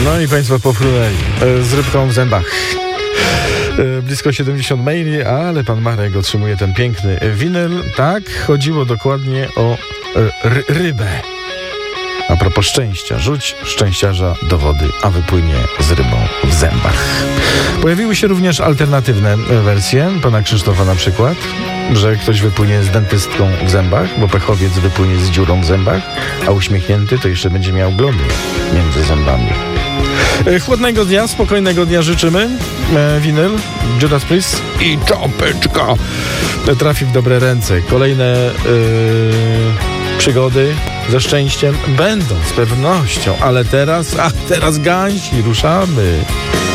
No i państwo pofrunęli z rybką w zębach. Blisko 70 maili, ale pan Marek otrzymuje ten piękny winyl. Tak, chodziło dokładnie o rybę. A propos szczęścia, rzuć szczęściarza do wody, a wypłynie z rybą w zębach. Pojawiły się również alternatywne wersje, pana Krzysztofa na przykład, że ktoś wypłynie z dentystką w zębach, bo pechowiec wypłynie z dziurą w zębach, a uśmiechnięty to jeszcze będzie miał glony między zębami. Chłodnego dnia, spokojnego dnia życzymy. Winyl, Judas Priest i czapeczka trafi w dobre ręce. Kolejne przygody ze szczęściem będą z pewnością, ale teraz gęsi, ruszamy.